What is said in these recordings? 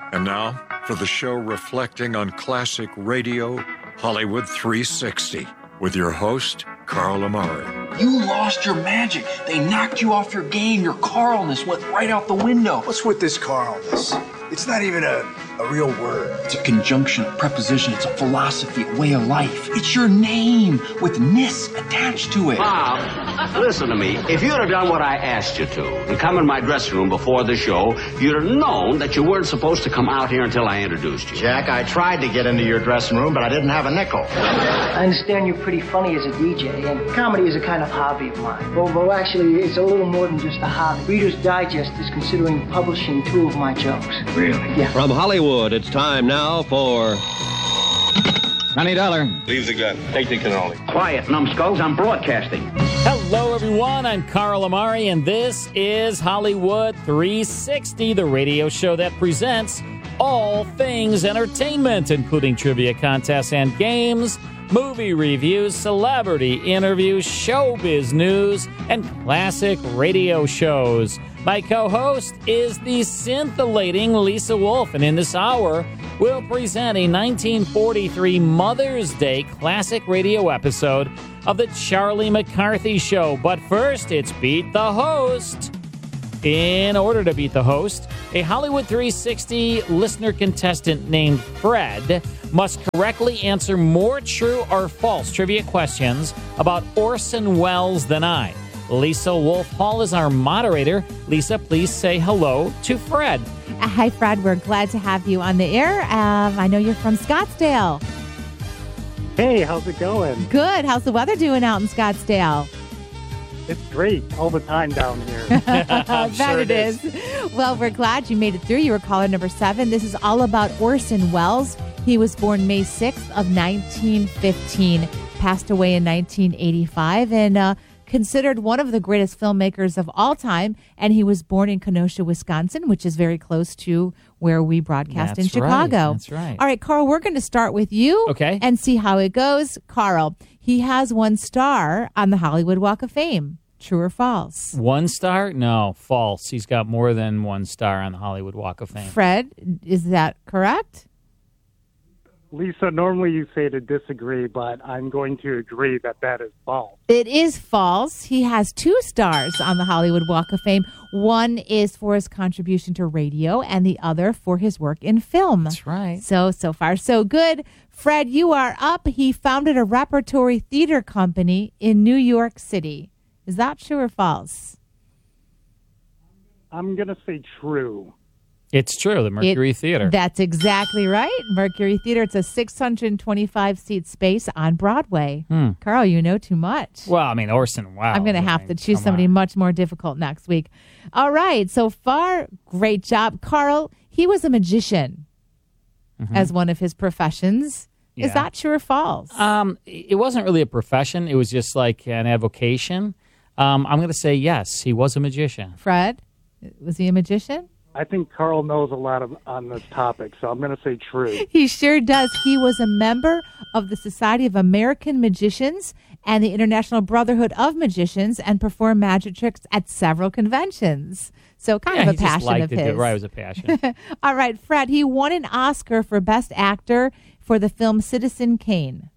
And now, for the show reflecting on classic radio, Hollywood 360, with your host, Carl Amari. You lost your magic. They knocked you off your game. Your Carlness went right out the window. What's with this Carlness? It's not even a real word. It's a conjunction, a preposition. It's a philosophy, a way of life. It's your name with ness attached to it. Bob, listen to me. If you'd have done what I asked you to and come in my dressing room before the show, you'd have known that you weren't supposed to come out here until I introduced you. Jack, I tried to get into your dressing room, but I didn't have a nickel. I understand you're pretty funny as a DJ, and comedy is a kind of hobby of mine. Well, actually, it's a little more than just a hobby. Reader's Digest is considering publishing 2 of my jokes. Really? Yeah. From Hollywood, it's time now for $90. Leave the gun. Take the cannoli. Quiet, numbskulls. I'm broadcasting. Hello, everyone. I'm Carl Amari, and this is Hollywood 360, the radio show that presents all things entertainment, including trivia contests and games, movie reviews, celebrity interviews, showbiz news, and classic radio shows. My co-host is the scintillating Lisa Wolf, and in this hour, we'll present a 1943 Mother's Day classic radio episode of The Charlie McCarthy Show. But first, it's Beat the Host. In order to beat the host, a Hollywood 360 listener contestant named Fred must correctly answer more true or false trivia questions about Orson Welles than I. Lisa Wolf Hall is our moderator. Lisa, please say hello to Fred. Hi, Fred. We're glad to have you on the air. I know you're from Scottsdale. Hey, how's it going? Good. How's the weather doing out in Scottsdale? It's great all the time down here. That it is. Well, we're glad you made it through. You were caller number 7. This is all about Orson Welles. He was born May 6th of 1915, passed away in 1985, and considered one of the greatest filmmakers of all time. And he was born in Kenosha, Wisconsin, which is very close to where we broadcast in Chicago. Right. That's right. All right, Carl, we're going to start with you and see how it goes. Carl, he has 1 star on the Hollywood Walk of Fame. True or false? 1 star? No, false. He's got more than 1 star on the Hollywood Walk of Fame. Fred, is that correct? Lisa, normally you say to disagree, but I'm going to agree that that is false. It is false. He has 2 stars on the Hollywood Walk of Fame. 1 is for his contribution to radio, and the other for his work in film. That's right. So far, so good. Fred, you are up. He founded a repertory theater company in New York City. Is that true or false? I'm going to say true. It's true, the Mercury Theater. That's exactly right. Mercury Theater. It's a 625-seat space on Broadway. Carl, you know too much. Well, I mean, Orson Welles. I'm going to have to choose somebody much more difficult next week. All right. So far, great job. Carl, he was a magician as one of his professions. Yeah. Is that true or false? It wasn't really a profession. It was just like an avocation. I'm going to say yes, he was a magician. Fred, was he a magician? I think Carl knows a lot on this topic, so I'm going to say true. He sure does. He was a member of the Society of American Magicians and the International Brotherhood of Magicians and performed magic tricks at several conventions. So kind of a passion of his. Right, it was a passion. All right, Fred, he won an Oscar for Best Actor for the film Citizen Kane.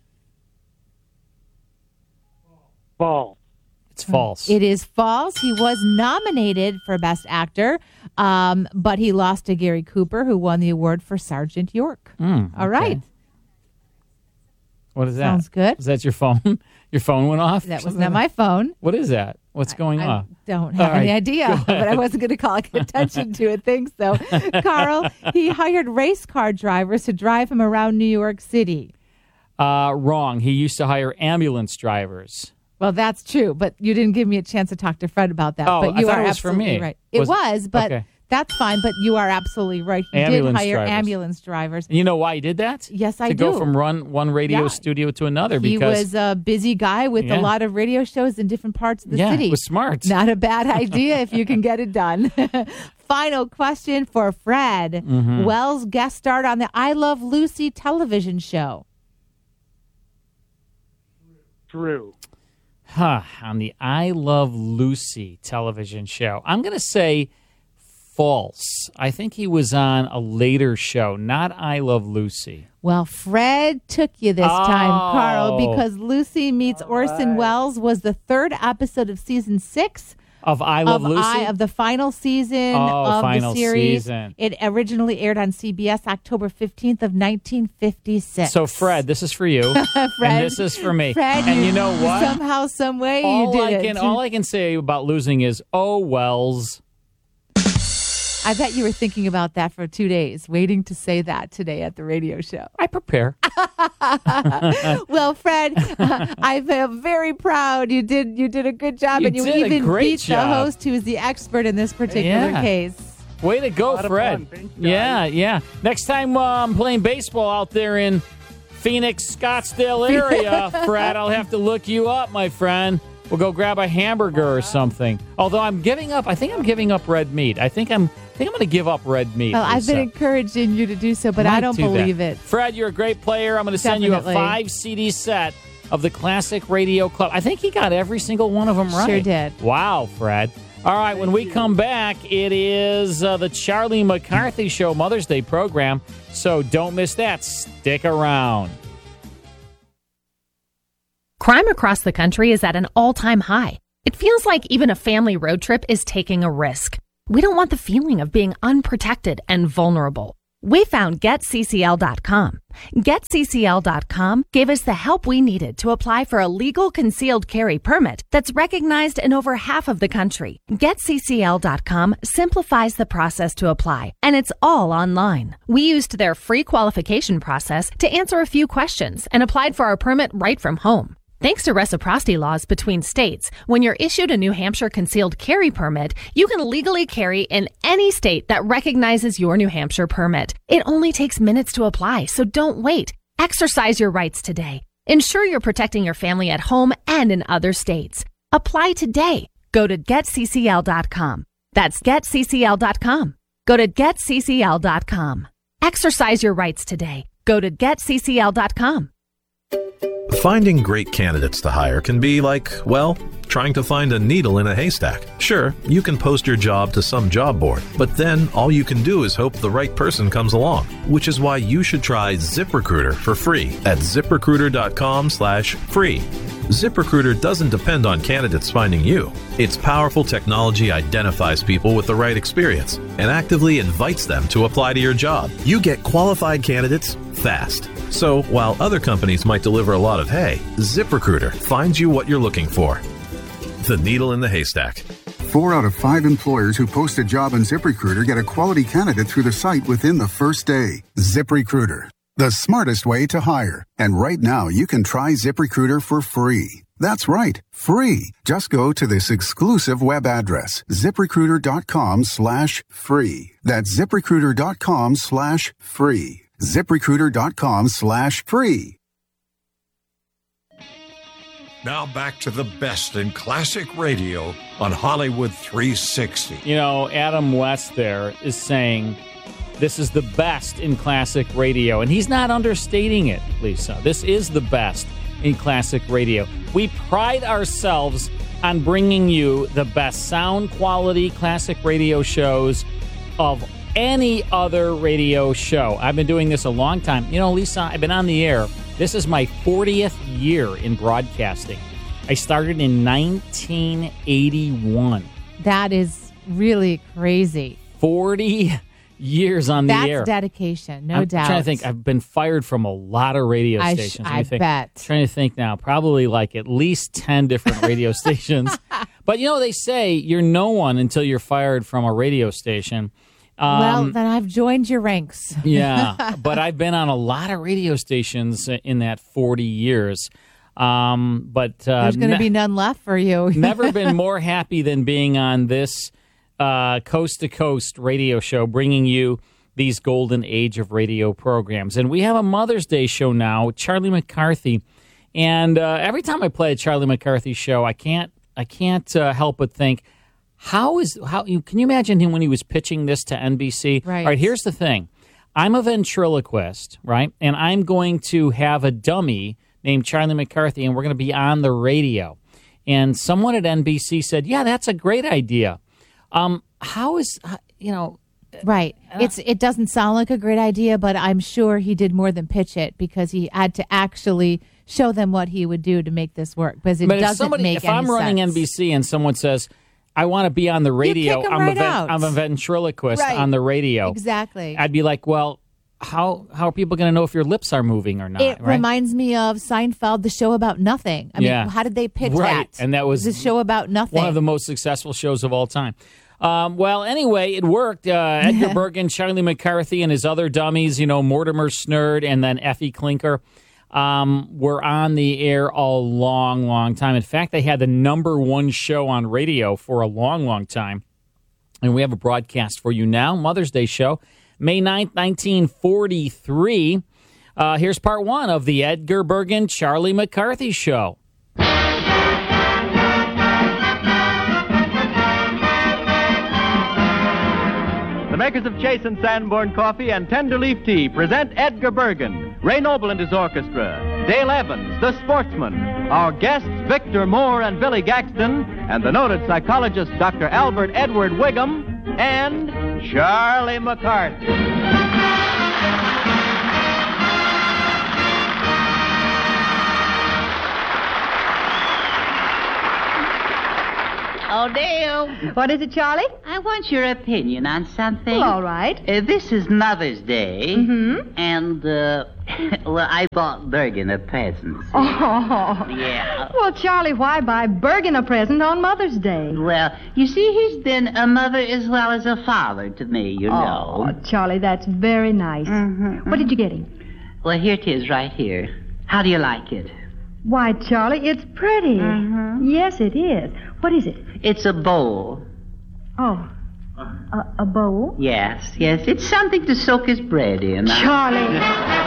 False. It's false. It is false. He was nominated for Best Actor, but he lost to Gary Cooper, who won the award for Sergeant York. All right. What is that? Sounds good. Is that your phone? Your phone went off? That was not my phone. What is that? What's going on? I don't have any idea, but I wasn't going to call attention to it. Thanks, though. Carl, he hired race car drivers to drive him around New York City. Wrong. He used to hire ambulance drivers. Well, that's true, but you didn't give me a chance to talk to Fred about that. Oh, but you I thought are it was for absolutely me. right. It was, but okay. That's fine. But you are absolutely right. He Ambulance did hire drivers. ambulance drivers. And you know why he did that? Yes, I do. do. To go from one radio studio to another. He because was a busy guy with a lot of radio shows in different parts of the city. It was smart. Not a bad idea if you can get it done. Final question for Fred. Wells guest starred on the I Love Lucy television show. True. On the I Love Lucy television show. I'm going to say false. I think he was on a later show, not I Love Lucy. Well, Fred took you this time, Carl, because Lucy Meets Orson Welles was the third episode of season 6 of I Love Lucy? Of the final season of final the series. Season. It originally aired on CBS October 15th of 1956. So, Fred, this is for you, Fred, and this is for me. Fred, and you know what? Somehow, some way, you did it. All I can say about losing is, oh, Wells. I bet you were thinking about that for 2 days, waiting to say that today at the radio show. I prepare. Well, Fred, I am very proud. You did a good job, and you even beat the host, who is the expert in this particular case. Way to go, Fred. Yeah. Next time I'm playing baseball out there in Phoenix, Scottsdale area, Fred, I'll have to look you up, my friend. We'll go grab a hamburger or something. Although I think I'm giving up red meat. I think I'm going to give up red meat. Well, I've been encouraging you to do so, but I don't believe it. Fred, you're a great player. I'm going to send you a 5-CD set of the Classic Radio Club. I think he got every single one of them right. Sure did. Wow, Fred. All right, when we come back, it is the Charlie McCarthy Show Mother's Day program, so don't miss that. Stick around. Crime across the country is at an all-time high. It feels like even a family road trip is taking a risk. We don't want the feeling of being unprotected and vulnerable. We found GetCCL.com. GetCCL.com gave us the help we needed to apply for a legal concealed carry permit that's recognized in over half of the country. GetCCL.com simplifies the process to apply, and it's all online. We used their free qualification process to answer a few questions and applied for our permit right from home. Thanks to reciprocity laws between states, when you're issued a New Hampshire concealed carry permit, you can legally carry in any state that recognizes your New Hampshire permit. It only takes minutes to apply, so don't wait. Exercise your rights today. Ensure you're protecting your family at home and in other states. Apply today. Go to GetCCL.com. That's GetCCL.com. Go to GetCCL.com. Exercise your rights today. Go to GetCCL.com. Finding great candidates to hire can be like, well, trying to find a needle in a haystack. Sure, you can post your job to some job board, but then all you can do is hope the right person comes along, which is why you should try ZipRecruiter for free at ZipRecruiter.com/free. ZipRecruiter doesn't depend on candidates finding you. Its powerful technology identifies people with the right experience and actively invites them to apply to your job. You get qualified candidates fast. So, while other companies might deliver a lot of hay, ZipRecruiter finds you what you're looking for. The needle in the haystack. 4 out of 5 employers who post a job on ZipRecruiter get a quality candidate through the site within the first day. ZipRecruiter, the smartest way to hire. And right now, you can try ZipRecruiter for free. That's right, free. Just go to this exclusive web address, ZipRecruiter.com/free. That's ZipRecruiter.com/free. ZipRecruiter.com/free. Now back to the best in classic radio on Hollywood 360. You know, Adam West there is saying this is the best in classic radio, and he's not understating it, Lisa. This is the best in classic radio. We pride ourselves on bringing you the best sound quality classic radio shows of any other radio show. I've been doing this a long time. You know, Lisa, I've been on the air. This is my 40th year in broadcasting. I started in 1981. That is really crazy. 40 years on the air. That's dedication, no doubt. I'm trying to think. I've been fired from a lot of radio stations. I bet. Trying to think now. Probably like at least 10 different radio stations. But, you know, they say you're no one until you're fired from a radio station. Well, then I've joined your ranks. Yeah, but I've been on a lot of radio stations in that 40 years. But there's going to be none left for you. Never been more happy than being on this coast-to-coast radio show, bringing you these golden age of radio programs. And we have a Mother's Day show now with Charlie McCarthy. And every time I play a Charlie McCarthy show, I can't help but think, can you imagine him when he was pitching this to NBC? Right. All right, here's the thing. I'm a ventriloquist, right? And I'm going to have a dummy named Charlie McCarthy, and we're going to be on the radio. And someone at NBC said, yeah, that's a great idea. Right. It doesn't sound like a great idea, but I'm sure he did more than pitch it because he had to actually show them what he would do to make this work. Because it doesn't make any sense. If I'm running NBC and someone says, I want to be on the radio, I'm a ventriloquist on the radio. Exactly. I'd be like, well, how are people going to know if your lips are moving or not? It reminds me of Seinfeld, the show about nothing. I mean, how did they pitch that? And that was the show about nothing. One of the most successful shows of all time. Well, anyway, it worked. Edgar Bergen, Charlie McCarthy, and his other dummies, Mortimer Snerd and then Effie Clinker, were on the air a long, long time. In fact, they had the #1 show on radio for a long, long time. And we have a broadcast for you now, Mother's Day show, May 9th, 1943. Here's part 1 of the Edgar Bergen, Charlie McCarthy show. The makers of Chase and Sanborn Coffee and Tenderleaf Tea present Edgar Bergen, Ray Noble and his orchestra, Dale Evans, the sportsman, our guests Victor Moore and Billy Gaxton, and the noted psychologist Dr. Albert Edward Wiggum, and Charlie McCarthy. Oh, Dale. What is it, Charlie? I want your opinion on something. Well, all right. This is Mother's Day. Mm-hmm. And, I bought Bergen a present. Oh. Yeah. Well, Charlie, why buy Bergen a present on Mother's Day? Well, you see, he's been a mother as well as a father to me, you know. Oh, Charlie, that's very nice. Mm-hmm. What did you get him? Well, here it is right here. How do you like it? Why, Charlie, it's pretty. Mm-hmm. Yes, it is. What is it? It's a bowl. Oh, a bowl? Yes. It's something to soak his bread in. Charlie.